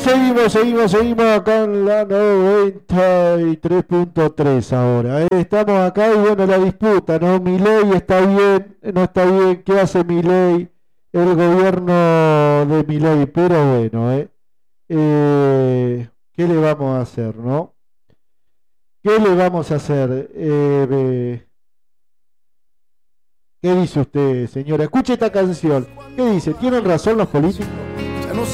Seguimos acá en la 93.3 ahora. Estamos acá y bueno, la disputa, ¿no? Milei está bien, no está bien, ¿qué hace Milei? El gobierno de Milei, pero bueno, ¿qué le vamos a hacer, no? ¿Qué le vamos a hacer? ¿Qué dice usted, señora? Escuche esta canción. ¿Qué dice? ¿Tienen razón los políticos?